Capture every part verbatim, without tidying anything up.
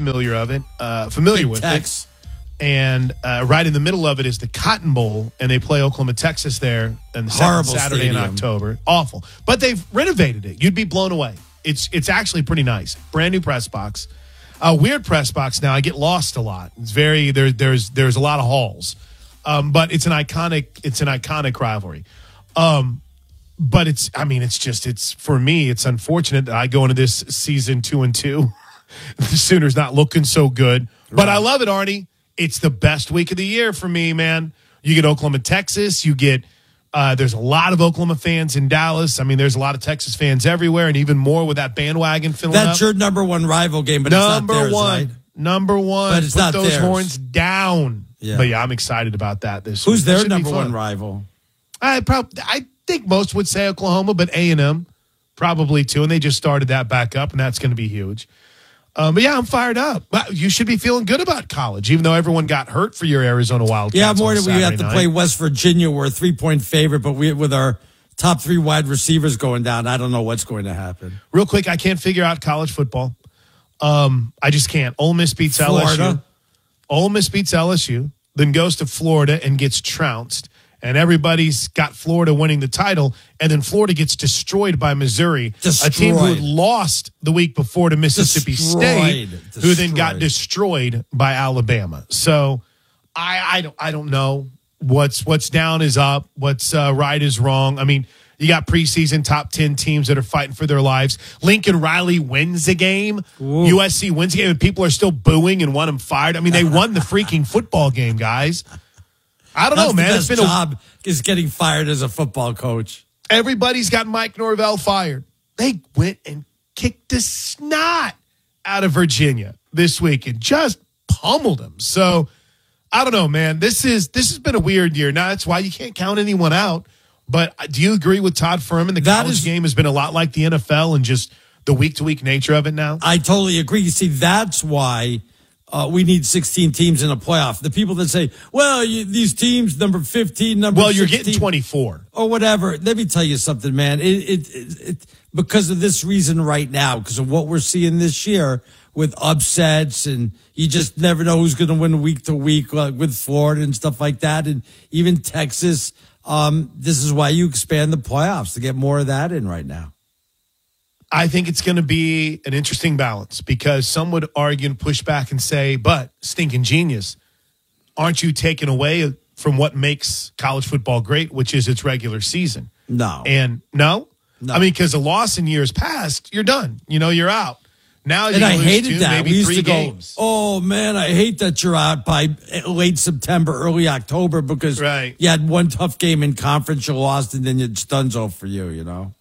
familiar of it, uh, familiar Big with Tex. it. And uh, right in the middle of it is the Cotton Bowl, and they play Oklahoma, Texas there on the second Horrible Saturday in stadium. October. Awful. But they've renovated it. You'd be blown away. It's it's actually pretty nice. Brand new press box. A weird press box now. I get lost a lot. It's very there. There's there's a lot of halls, um, but it's an iconic. It's an iconic rivalry. Um, but it's. I mean, it's just. It's for me. It's unfortunate that I go into this season two and two. The Sooners not looking so good, but I love it, Arnie. It's the best week of the year for me, man. You get Oklahoma, Texas. You get. Uh, there's a lot of Oklahoma fans in Dallas. I mean, there's a lot of Texas fans everywhere, and even more with that bandwagon filling That's up. your number one rival game, but number it's not theirs, one, right? number one. But it's Put not those theirs. horns down. Yeah. But yeah, I'm excited about that. This Who's week. It their should be number fun. one rival? I probably, I think most would say Oklahoma, but A and M probably too, and they just started that back up, and that's going to be huge. Um, but yeah, I'm fired up. Well, you should be feeling good about college, even though everyone got hurt for your Arizona Wildcats. Yeah, more on than we Saturday have to night. play West Virginia. We're a three-point favorite, but we with our top three wide receivers going down, I don't know what's going to happen. Real quick, I can't figure out college football. Um, I just can't. Ole Miss beats L S U. Florida. Ole Miss beats L S U, then goes to Florida and gets trounced. And everybody's got Florida winning the title, and then Florida gets destroyed by Missouri, Destroyed. a team who had lost the week before to Mississippi Destroyed. State, who then got Destroyed. destroyed by Alabama. So I, I don't, I don't know what's what's down is up, what's uh, right is wrong. I mean, you got preseason top ten teams that are fighting for their lives. Lincoln Riley wins a game. Ooh. U S C wins a game, and people are still booing and want him fired. I mean, they won the freaking football game, guys. I don't That's know, man. The It's best been a, job is getting fired as a football coach. everybody's got Mike Norvell fired. They went and kicked the snot out of Virginia this week and just pummeled them. So I don't know, man. This is this has been a weird year. Now that's why you can't count anyone out. But do you agree with Todd Furman? The That college is- game has been a lot like the N F L and just the week to week nature of it now. I totally agree. You see, that's why uh, we need sixteen teams in a playoff. The people that say, well, you, these teams, number fifteen, number Well, you're sixteen, getting twenty-four. or whatever. Let me tell you something, man. It, it, it, it because of this reason right now, because of what we're seeing this year with upsets, and you just never know who's going to win week to week uh, with Florida and stuff like that, and even Texas. Um, this is why you expand the playoffs to get more of that in right now. I think it's going to be an interesting balance because some would argue and push back and say, but stinking genius, aren't you taking away from what makes college football great, which is its regular season? No. And no? No. I mean, because a loss in years past, you're done. You know, you're out. Now you And I lose hated two, that. maybe We used three to go, games. oh, man, I hate that you're out by late September, early October because Right. you had one tough game in conference, you lost, and then it's donezo for you, you know?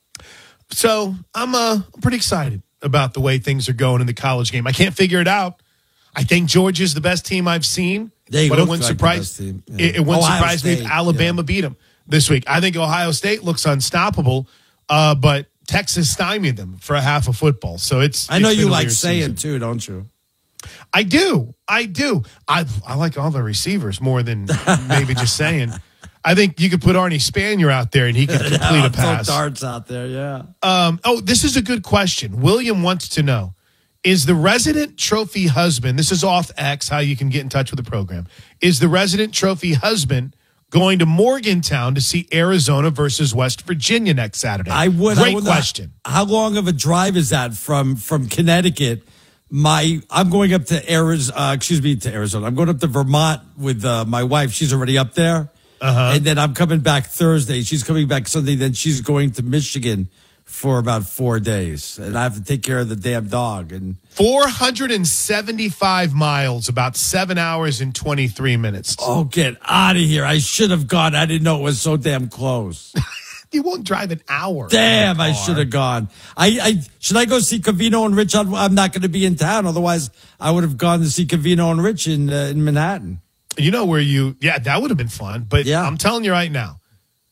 So I'm uh, pretty excited about the way things are going in the college game. I can't figure it out. I think Georgia's the best team I've seen, They but it look wouldn't like the surprise best team, yeah. it, it wouldn't Ohio surprise me if State, Alabama yeah. beat them this week. I think Ohio State looks unstoppable, uh, but Texas stymied them for a half of football. So it's. I know it's you been a like weird saying, season. too, don't you? I do. I do. I I like all the receivers more than maybe just saying. I think you could put Arnie Spanier out there and he could complete Yeah, a pass. throw darts out there, yeah. Um, oh, this is a good question. William wants to know, is the resident trophy husband, this is off X, how you can get in touch with the program, is the resident trophy husband going to Morgantown to see Arizona versus West Virginia next Saturday? I would. Great I would question. Not, how long of a drive is that from from Connecticut? My I'm going up to Arizona. Uh, excuse me, to Arizona. I'm going up to Vermont with uh, my wife. She's already up there, Uh-huh. and then I'm coming back Thursday. She's coming back Sunday. Then she's going to Michigan for about four days, and I have to take care of the damn dog. And four hundred seventy-five miles, about seven hours and twenty-three minutes. oh, get out of here! I should have gone. I didn't know it was so damn close. You won't drive an hour. Damn, in a I car. should have gone. I, I should I go see Covino and Rich? I'm I'm not going to be in town. Otherwise, I would have gone to see Covino and Rich in uh, in Manhattan. You know where you, yeah, that would have been fun. But Yeah. I'm telling you right now,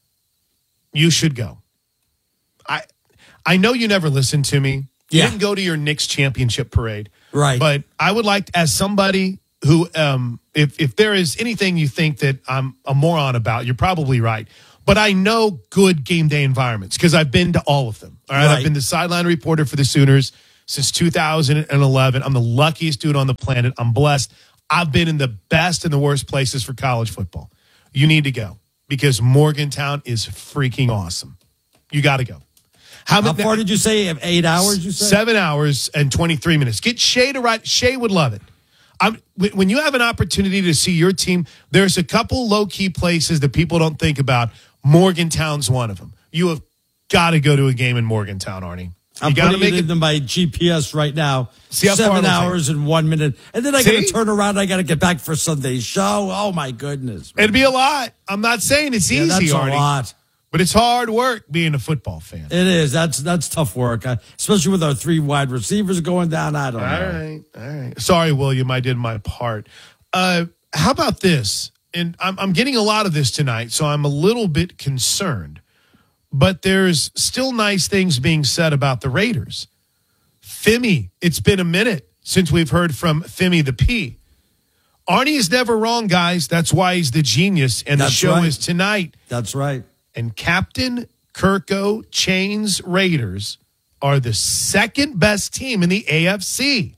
you should go. I I know you never listened to me. You Yeah. didn't go to your Knicks championship parade. Right. But I would like, as somebody who, um, if, if there is anything you think that I'm a moron about, you're probably right. But I know good game day environments because I've been to all of them. All right? Right. I've been the sideline reporter for the Sooners since two thousand eleven. I'm the luckiest dude on the planet. I'm blessed. I've been in the best and the worst places for college football. You need to go because Morgantown is freaking awesome. You got to go. How, How far did you say? Eight hours, you said? Seven hours and twenty-three minutes. Get Shay to write. Shay would love it. I'm, when you have an opportunity to see your team, there's a couple low-key places that people don't think about. Morgantown's one of them. You have got to go to a game in Morgantown, Arnie. You I'm putting it into my G P S right now. See how Seven far hours and one minute. And then I got to turn around. I got to get back for Sunday's show. Oh, my goodness. Man. It'd be a lot. I'm not saying it's yeah, easy, that's Arnie. a lot. But it's hard work being a football fan. It is. That's that's tough work, uh, especially with our three wide receivers going down. I don't all know. All right, all right. Sorry, William. I did my part. Uh, how about this? And I'm, I'm getting a lot of this tonight, so I'm a little bit concerned. But there's still nice things being said about the Raiders. Femi, it's been a minute since we've heard from Femi the P. Arnie is never wrong, guys. That's why he's the genius, and That's the show right. is tonight. That's right. And Captain Kirko Chain's Raiders are the second best team in the A F C.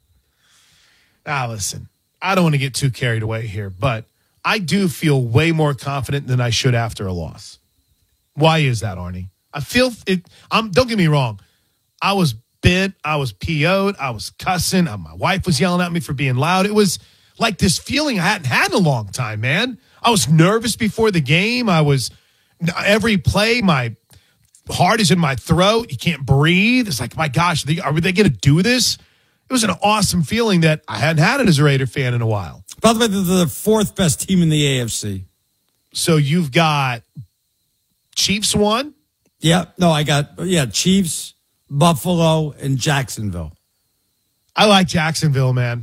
Now, listen, I don't want to get too carried away here, but I do feel way more confident than I should after a loss. Why is that, Arnie? I feel it. I'm. Don't get me wrong. I was bent. I was P O'd. I was cussing. My wife was yelling at me for being loud. It was like this feeling I hadn't had in a long time, man. I was nervous before the game. I was every play. My heart is in my throat. You can't breathe. It's like, my gosh, are they, are they going to do this? It was an awesome feeling that I hadn't had it as a Raider fan in a while. By the way, they're the fourth best team in the A F C. So you've got Chiefs one? Yeah. No, I got, yeah, Chiefs, Buffalo, and Jacksonville. I like Jacksonville, man.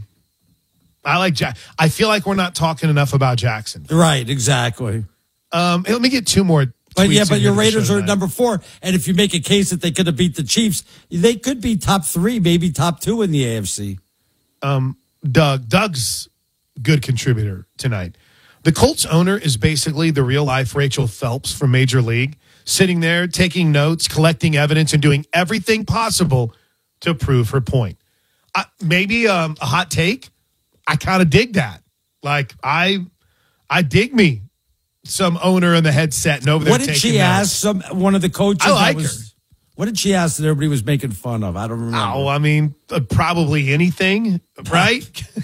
I like Jack. I feel like we're not talking enough about Jackson. Right, exactly. Um, let me get two more. But yeah, but in your here to Raiders show are at tonight. number four, and if you make a case that they could have beat the Chiefs, they could be top three, maybe top two in the A F C. Um, Doug, Doug's good contributor tonight. The Colts owner is basically the real life Rachel Phelps from Major League, sitting there taking notes, collecting evidence, and doing everything possible to prove her point. Uh, maybe um, a hot take. I kind of dig that. Like I, I dig me some owner in the headset and over there. What did she taking ask? notes. Some one of the coaches. I like that was, her. What did she ask that everybody was making fun of? I don't remember. Oh, I mean, uh, probably anything, right?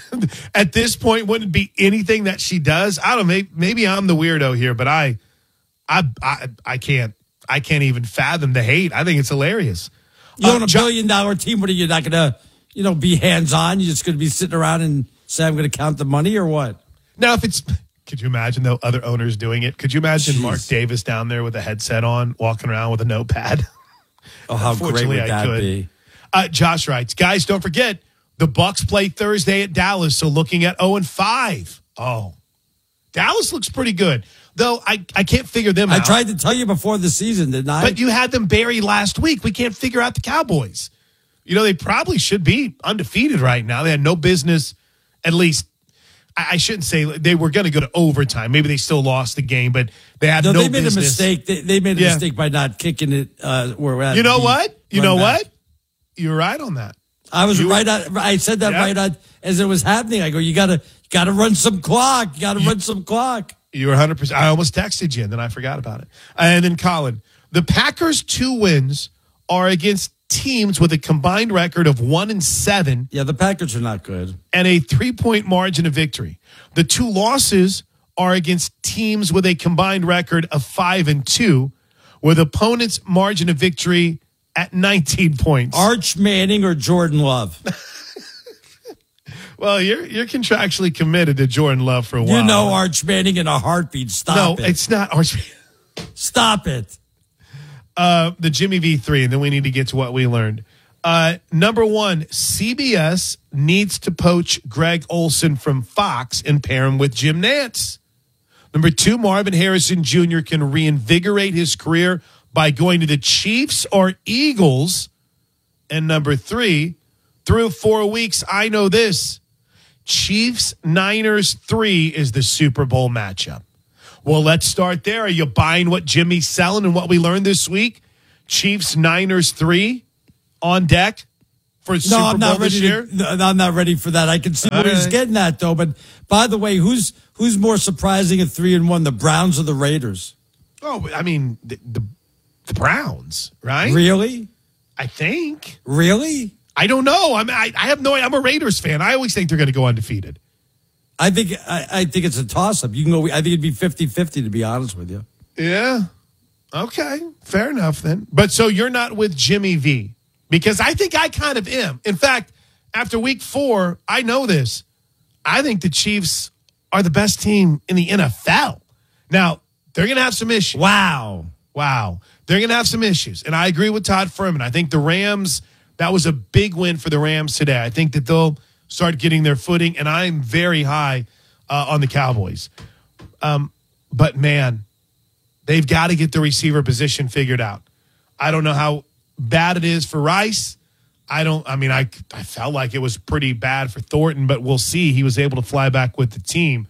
At this point, wouldn't it be anything that she does? I don't know. Maybe, maybe I'm the weirdo here, but I, I, I, I can't. I can't even fathom the hate. I think it's hilarious. You own Uh, a Jo- billion dollar team. What are you not going to, you know, be hands on? You're just going to be sitting around and say, I'm going to count the money or what? Now, if it's, could you imagine though other owners doing it? Could you imagine Jeez. Mark Davis down there with a headset on, walking around with a notepad? Oh, how great Unfortunately, would I that could. be? Uh, Josh writes, guys, don't forget the Bucks play Thursday at Dallas. So looking at oh and five. Oh, Dallas looks pretty good, though. I, I can't figure them I out. tried to tell you before the season, didn't I? But you had them buried last week. We can't figure out the Cowboys. You know, they probably should be undefeated right now. They had no business, at least, I, I shouldn't say they were going to go to overtime. Maybe they still lost the game, but they had no, no, they made business. a mistake. They, they made a Yeah. mistake by not kicking it. Uh, where we're at You know the what? You run know back. what? You're right on that. I was You- right on. I said that Yeah. right on as it was happening. I go, you gotta, gotta run some clock. You gotta run some clock. You were one hundred percent. I almost texted you, and then I forgot about it. And then Colin, the Packers' two wins are against teams with a combined record of one and seven Yeah, the Packers are not good. and a three-point margin of victory. The two losses are against teams with a combined record of five and two, with opponents' margin of victory at nineteen points. Arch Manning or Jordan Love? Well, you're you're contractually committed to Jordan Love for a while. You know Arch Manning in a heartbeat. Stop no, it. it's not Arch. Stop it. Uh, the Jimmy V three, and then we need to get to what we learned. Uh, number one, C B S needs to poach Greg Olson from Fox and pair him with Jim Nantz. Number two, Marvin Harrison Junior can reinvigorate his career by going to the Chiefs or Eagles. And number three, through four weeks, I know this. Chiefs Niners three is the Super Bowl matchup. Well, let's start there. Are you buying what Jimmy's selling and what we learned this week? Chiefs Niners three on deck. for Super No, I'm Bowl not this ready. year? To, no, I'm not ready for that. I can see All where he's right. getting at, though. But by the way, who's who's more surprising at three and one, the Browns or the Raiders? Oh, I mean, the, the, the Browns, right? Really? I think. Really? I don't know. I'm, I, I have no I'm a Raiders fan. I always think they're going to go undefeated. I think I, I think it's a toss-up. You can go. I think it'd be fifty-fifty, to be honest with you. Yeah. Okay. Fair enough then. But so you're not with Jimmy V, because I think I kind of am. In fact, after week four, I know this. I think the Chiefs are the best team in the N F L. Now, they're going to have some issues. Wow. Wow. They're going to have some issues. And I agree with Todd Furman. I think the Rams, that was a big win for the Rams today. I think that they'll start getting their footing, and I'm very high uh, on the Cowboys. Um, but, man, they've got to get the receiver position figured out. I don't know how bad it is for Rice. I don't, I mean, I, I felt like it was pretty bad for Thornton, but we'll see. He was able to fly back with the team.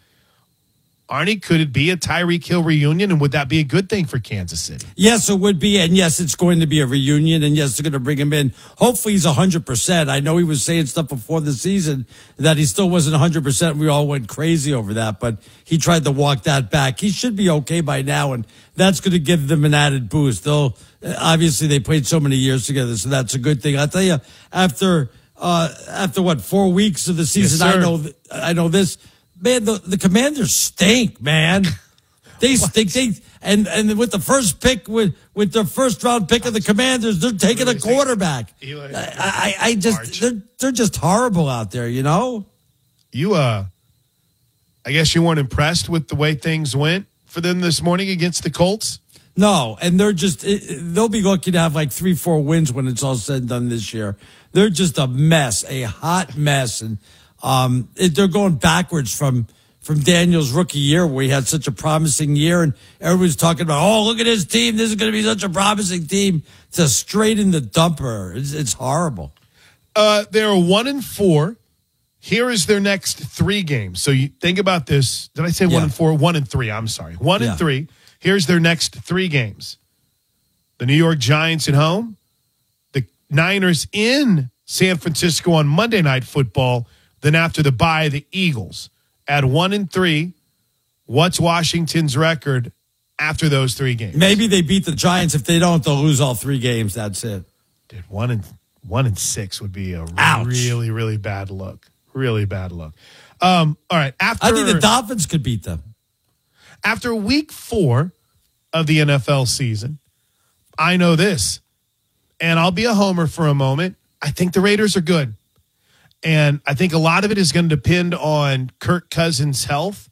Arnie, could it be a Tyreek Hill reunion, and would that be a good thing for Kansas City? Yes, it would be, and yes, it's going to be a reunion, and yes, they're going to bring him in. Hopefully, he's one hundred percent. I know he was saying stuff before the season that he still wasn't one hundred percent. We all went crazy over that, but he tried to walk that back. He should be okay by now, and that's going to give them an added boost. They'll obviously they played so many years together, so that's a good thing. I'll tell you, after uh, after what four weeks of the season, Yes, I know th- I know this. Man, the, the Commanders stink, man. They stink. They and and with the first pick, with with their first round pick of the Commanders, they're taking a quarterback. Eli- I, I, I just March. they're they're just horrible out there, you know. You, uh, I guess you weren't impressed with the way things went for them this morning against the Colts? No, and they're just it, they'll be lucky to have like three, four wins when it's all said and done this year. They're just a mess, a hot mess, and. Um, it, they're going backwards from from Daniel's rookie year, where he had such a promising year, and everyone's talking about, oh, look at his team. This is going to be such a promising team. To straight in the dumper. It's, it's horrible. Uh, they're one and four. Here is their next three games. So you think about this. Did I say Yeah. one and four? One and three. I'm sorry. One Yeah. and three. Here's their next three games. The New York Giants at home. The Niners in San Francisco on Monday Night Football. Then after the bye, the Eagles at one and three. What's Washington's record after those three games? Maybe they beat the Giants. If they don't, they'll lose all three games. That's it. Dude, one and one and six would be a Ouch. really, really bad look. Really bad look. Um, all right. After I think the Dolphins could beat them. after week four of the N F L season, I know this, and I'll be a homer for a moment. I think the Raiders are good. And I think a lot of it is going to depend on Kirk Cousins' health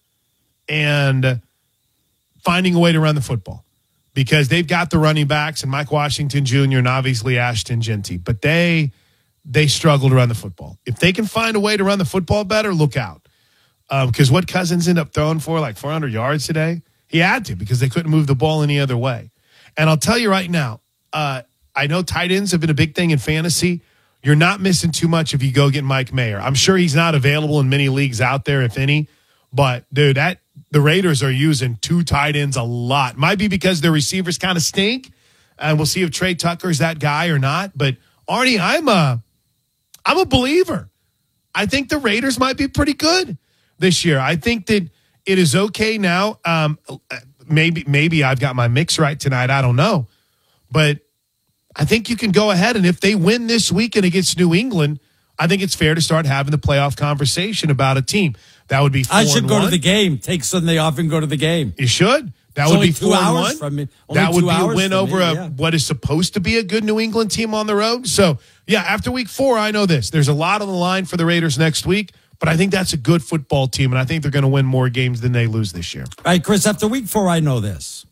and finding a way to run the football, because they've got the running backs and Mike Washington Junior and obviously Ashton Genty, but they they struggle to run the football. If they can find a way to run the football better, look out. Because um, what Cousins ended up throwing for, like four hundred yards today, he had to, because they couldn't move the ball any other way. And I'll tell you right now, uh, I know tight ends have been a big thing in fantasy. You're not missing too much if you go get Mike Mayer. I'm sure he's not available in many leagues out there, if any. But, dude, that the Raiders are using two tight ends a lot. Might be because their receivers kind of stink. And we'll see if Trey Tucker's that guy or not. But, Arnie, I'm a, I'm a believer. I think the Raiders might be pretty good this year. I think that it is okay now. Um, maybe, maybe I've got my mix right tonight. I don't know. But I think you can go ahead, and if they win this weekend against New England, I think it's fair to start having the playoff conversation about a team. That would be four I should and go one. to the game. Take Sunday off and go to the game. You should. That It's would only be two four and hours one. from me. Only That would two be a hours win from over me, a, yeah. what is supposed to be a good New England team on the road. So, yeah, after week four, I know this. There's a lot on the line for the Raiders next week, but I think that's a good football team, and I think they're going to win more games than they lose this year. All right, Chris, after week four, I know this.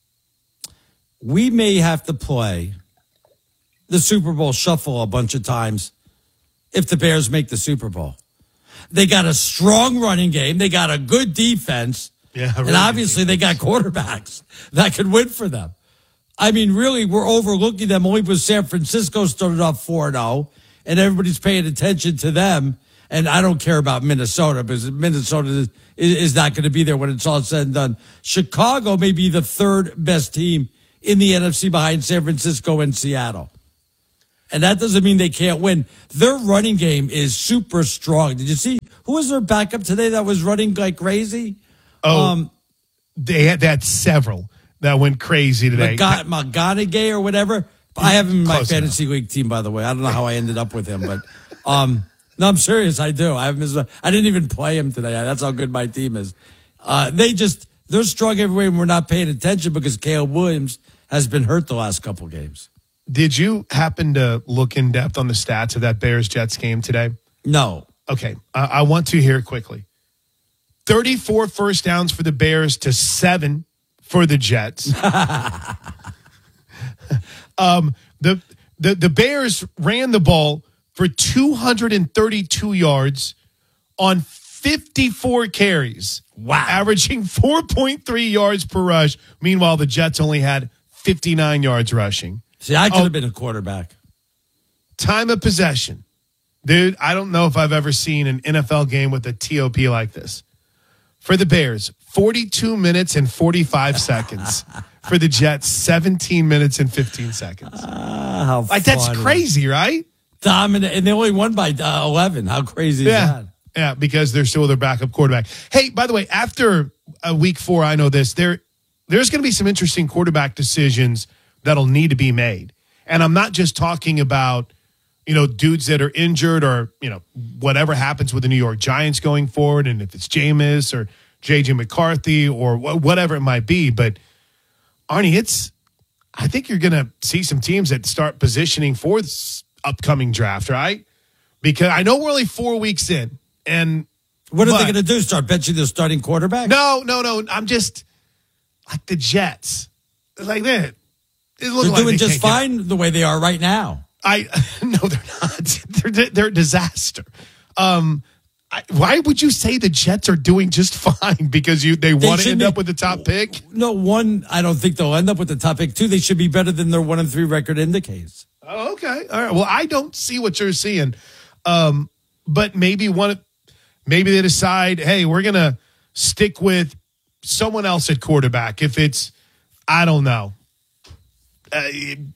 We may have to play the Super Bowl shuffle a bunch of times if the Bears make the Super Bowl. They got a strong running game. They got a good defense. Yeah, really and good obviously they got quarterbacks that could win for them. I mean, really, we're overlooking them only because San Francisco started off four and oh, and everybody's paying attention to them. And I don't care about Minnesota, because Minnesota is, is not going to be there when it's all said and done. Chicago may be the third best team in the N F C behind San Francisco and Seattle. And that doesn't mean they can't win. Their running game is super strong. Did you see who was their backup today that was running like crazy? Oh, um, they had, they had several that went crazy today. McGon- McGonaghy or whatever. I have him in my Close fantasy league team, by the way. I don't know how I ended up with him, but um, no, I'm serious. I do. I have him. I didn't even play him today. That's how good my team is. Uh, they just they're strong everywhere, and we're not paying attention because Caleb Williams has been hurt the last couple games. Did you happen to look in depth on the stats of that Bears-Jets game today? No. Okay, uh, I want to hear it quickly. thirty-four first downs for the Bears to seven for the Jets. um, the, the, the Bears ran the ball for two hundred thirty-two yards on fifty-four carries. Wow. Averaging four point three yards per rush. Meanwhile, the Jets only had fifty-nine yards rushing. See, I could Oh, have been a quarterback. time of possession. Dude, I don't know if I've ever seen an N F L game with a T O P like this. For the Bears, forty-two minutes and forty-five seconds. For the Jets, seventeen minutes and fifteen seconds. Ah, how Like, that's funny. crazy, right? Dominant, and they only won by uh, eleven. How crazy is Yeah. that? Yeah, because they're still their backup quarterback. Hey, by the way, after uh, week four, I know this, there, there's going to be some interesting quarterback decisions that'll need to be made. And I'm not just talking about, you know, dudes that are injured or, you know, whatever happens with the New York Giants going forward, and if it's Jameis or J J McCarthy or wh- whatever it might be. But, Arnie, it's, I think you're going to see some teams that start positioning for this upcoming draft, right? Because I know we're only four weeks in. And What are but- they going to do? Start benching their starting quarterback? No, no, no. I'm just like the Jets. Like that. It looks They're like doing they just can't get- fine the way they are right now. I no, they're not. They're they're a disaster. Um, I, why would you say the Jets are doing just fine? Because you they, They want to should end be- up with the top pick? No, one, I don't think they'll end up with the top pick. Two, they should be better than their one and three record indicates. Oh, okay, all right. Well, I don't see what you're seeing, um, but maybe one, maybe they decide, hey, we're gonna stick with someone else at quarterback. If it's, I don't know, uh,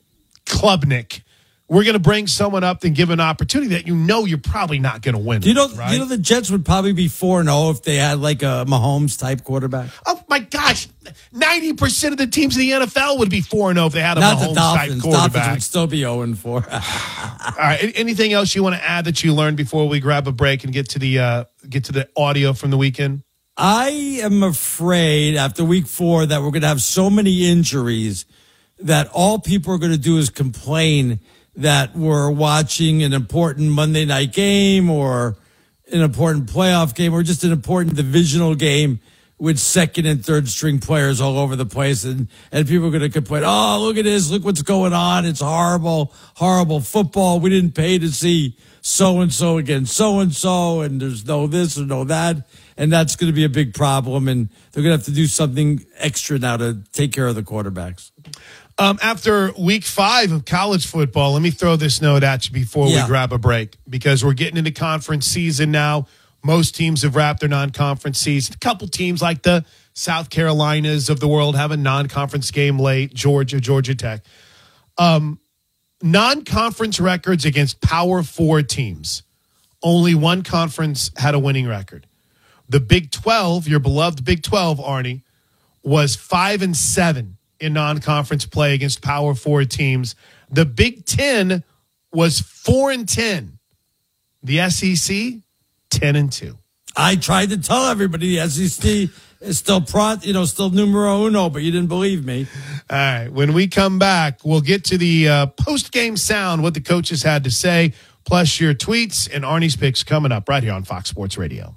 Klubnik. We're going to bring someone up and give an opportunity that you know you're probably not going to win. Do you know? right? You know the Jets would probably be four and zero if they had like a Mahomes type quarterback. Oh my gosh, ninety percent of the teams in the N F L would be four and zero if they had a Not the Mahomes type Dolphins. Dolphins quarterback. would still be zero and four. All right, a- anything else you want to add that you learned before we grab a break and get to the uh, get to the audio from the weekend? I am afraid after week four that we're going to have so many injuries that all people are going to do is complain that we're watching an important Monday night game or an important playoff game or just an important divisional game with second and third string players all over the place. And, and people are going to complain, oh, look at this. Look what's going on. It's horrible, horrible football. We didn't pay to see so-and-so against so-and-so, and there's no this or no that. And that's going to be a big problem. And they're going to have to do something extra now to take care of the quarterbacks. Um, after week five of college football, let me throw this note at you before Yeah. we grab a break, because we're getting into conference season now. Most teams have wrapped their non-conference season. A couple teams like the South Carolinas of the world have a non-conference game late. Georgia, Georgia Tech. Um, non-conference records against Power Four teams. Only one conference had a winning record. The Big twelve, your beloved Big twelve, Arnie, was five and seven in non-conference play against Power Four teams. The Big Ten was four and ten. The S E C, ten and two. I tried to tell everybody the S E C is still pro, you know, still numero uno, but you didn't believe me. All right. When we come back, we'll get to the uh, post-game sound, what the coaches had to say, plus your tweets and Arnie's picks coming up right here on Fox Sports Radio.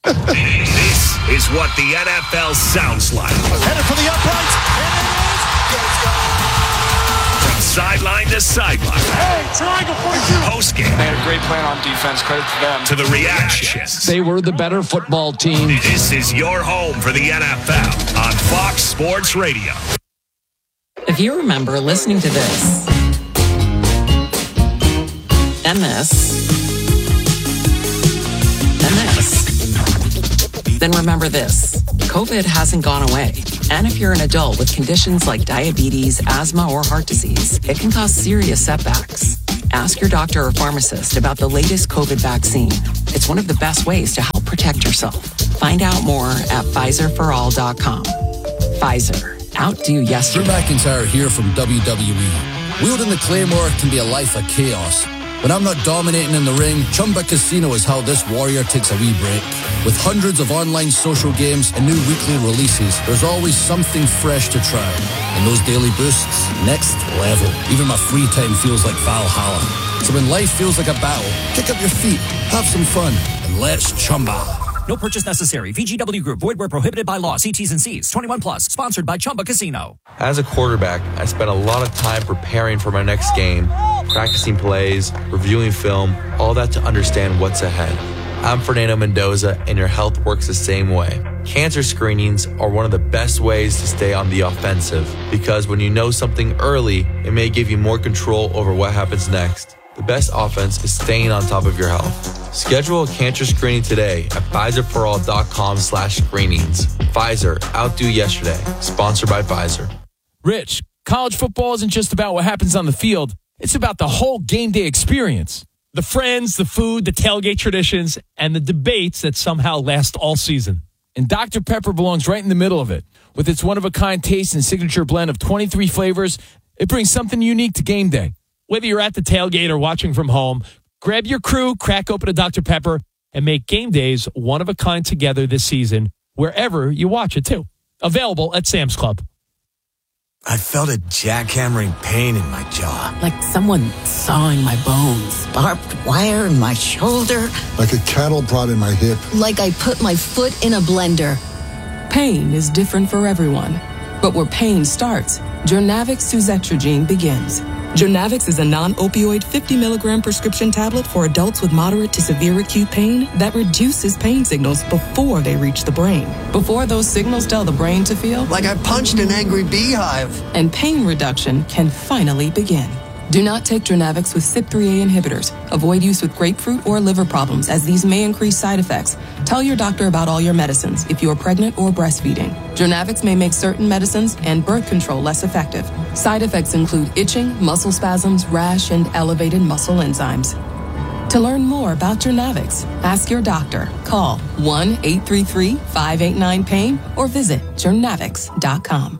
This is what the N F L sounds like. Headed for the uprights. From sideline to sideline. Hey, triangle forty-two. Post game They had a great plan on defense. Credit to them. to the reactions. They were the better football team. This is your home for the N F L on Fox Sports Radio. If you remember listening to this and this and this, then remember this. COVID hasn't gone away. And if you're an adult with conditions like diabetes, asthma, or heart disease, it can cause serious setbacks. Ask your doctor or pharmacist about the latest COVID vaccine. It's one of the best ways to help protect yourself. Find out more at Pfizer for all dot com. Pfizer. Outdo yesterday. Drew McIntyre here from W W E. Wielding the Claymore can be a life of chaos. When I'm not dominating in the ring, Chumba Casino is how this warrior takes a wee break. With hundreds of online social games and new weekly releases, there's always something fresh to try. And those daily boosts, next level. Even my free time feels like Valhalla. So when life feels like a battle, kick up your feet, have some fun, and let's Chumba. No purchase necessary. V G W Group. Void where prohibited by law. See T's and C's. twenty-one plus. Sponsored by Chumba Casino. As a quarterback, I spent a lot of time preparing for my next game, practicing plays, reviewing film, all that to understand what's ahead. I'm Fernando Mendoza, and your health works the same way. Cancer screenings are one of the best ways to stay on the offensive, because when you know something early, it may give you more control over what happens next. The best offense is staying on top of your health. Schedule a cancer screening today at Pfizer for all dot com slash screenings. Pfizer, outdo yesterday. Sponsored by Pfizer. Rich, college football isn't just about what happens on the field. It's about the whole game day experience. The friends, the food, the tailgate traditions, and the debates that somehow last all season. And Doctor Pepper belongs right in the middle of it. With its one-of-a-kind taste and signature blend of twenty-three flavors, it brings something unique to game day. Whether you're at the tailgate or watching from home, grab your crew, crack open a Doctor Pepper, and make game days one of a kind together this season, wherever you watch it, too. Available at Sam's Club. I felt a jackhammering pain in my jaw. Like someone sawing my bones. Barbed wire in my shoulder. Like a cattle prod in my hip. Like I put my foot in a blender. Pain is different for everyone. But where pain starts, Journavx Suzetrigine begins. Journavx is a non-opioid fifty milligram prescription tablet for adults with moderate to severe acute pain that reduces pain signals before they reach the brain. Before those signals tell the brain to feel like I punched an angry beehive. And pain reduction can finally begin. Do not take Journavx with C Y P three A inhibitors. Avoid use with grapefruit or liver problems, as these may increase side effects. Tell your doctor about all your medicines if you are pregnant or breastfeeding. Journavx may make certain medicines and birth control less effective. Side effects include itching, muscle spasms, rash, and elevated muscle enzymes. To learn more about Journavx, ask your doctor. Call one eight three three, five eight nine, pain or visit journavx dot com.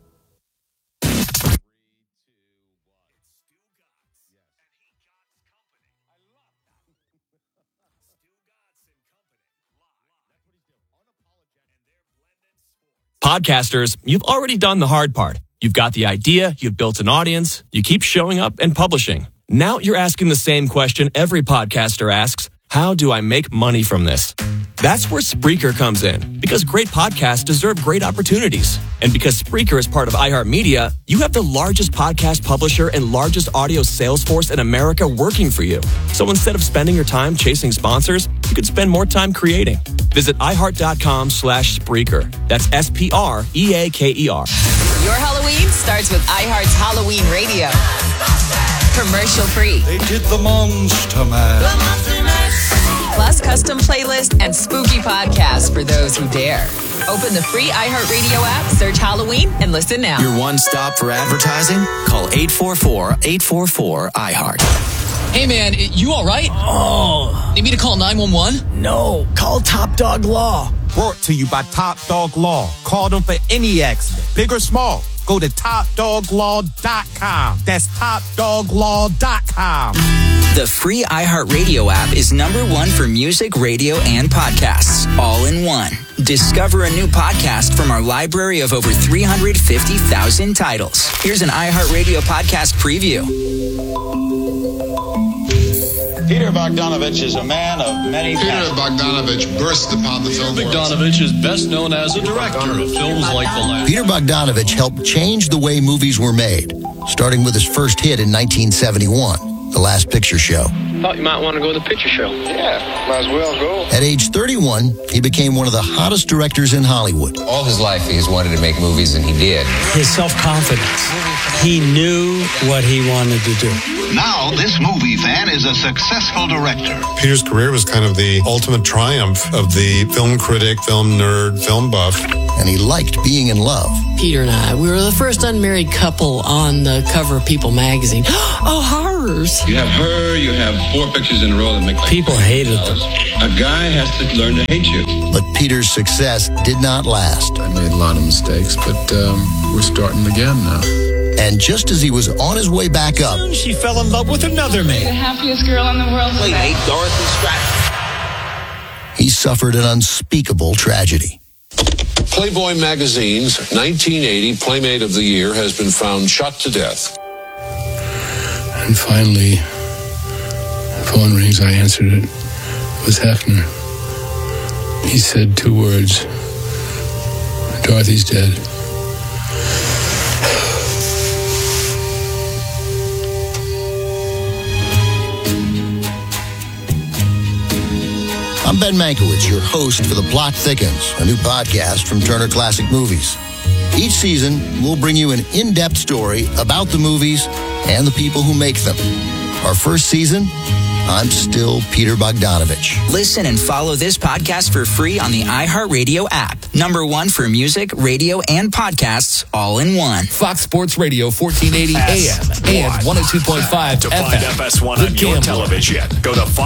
Podcasters, you've already done the hard part. You've got the idea, you've built an audience, you keep showing up and publishing. Now you're asking the same question every podcaster asks: how do I make money from this? That's where Spreaker comes in, because great podcasts deserve great opportunities. And because Spreaker is part of iHeartMedia, you have the largest podcast publisher and largest audio sales force in America working for you. So instead of spending your time chasing sponsors, you could spend more time creating. Visit iHeart.com slash Spreaker. That's S P R E A K E R. Your Halloween starts with iHeart's Halloween Radio. Commercial free. They did the Monster Mash. The Monster Mash. Plus custom playlist and spooky podcasts for those who dare. Open the free iHeartRadio app, search Halloween, and listen now. Your one stop for advertising? Call eight four four, eight four four, iHeart. Hey man, you all right? Oh. Need me to call nine one one? No, call Top Dog Law. Brought to you by Top Dog Law. Call them for any accident, big or small. Go to top dog law dot com. That's top dog law dot com. The free iHeartRadio app is number one for music, radio, and podcasts, all in one. Discover a new podcast from our library of over three hundred fifty thousand titles. Here's an iHeartRadio podcast preview. Peter Bogdanovich is a man of many Peter passions. Bogdanovich burst upon the film Peter Bogdanovich is best known as a director of films like The Last. Peter Bogdanovich helped change the way movies were made, starting with his first hit in nineteen seventy-one, The Last Picture Show. Thought you might want to go to the picture show. Yeah, might as well go. At age thirty-one, he became one of the hottest directors in Hollywood. All his life, he has wanted to make movies, and he did. His self-confidence He knew what he wanted to do. Now, this movie fan is a successful director. Peter's career was kind of the ultimate triumph of the film critic, film nerd, film buff. And he liked being in love. Peter and I, we were the first unmarried couple on the cover of People magazine. Oh, horrors. You have her, you have four pictures in a row that make like people hated them. A guy has to learn to hate you. But Peter's success did not last. I made a lot of mistakes, but um, we're starting again now. And just as he was on his way back up, she fell in love with another man. The happiest girl in the world. Wait, wait, Dorothy Stratton. He suffered an unspeakable tragedy. Playboy magazine's nineteen eighty Playmate of the Year has been found shot to death. And finally, the phone rings. I answered it. It was Hefner. He said two words. Dorothy's dead. I'm Ben Mankiewicz, your host for The Plot Thickens, a new podcast from Turner Classic Movies. Each season, we'll bring you an in-depth story about the movies and the people who make them. Our first season, I'm still Peter Bogdanovich. Listen and follow this podcast for free on the iHeartRadio app. Number one for music, radio, and podcasts all in one. Fox Sports Radio, fourteen eighty A M and one oh two point five To F M. find F S one on your television, go to Fox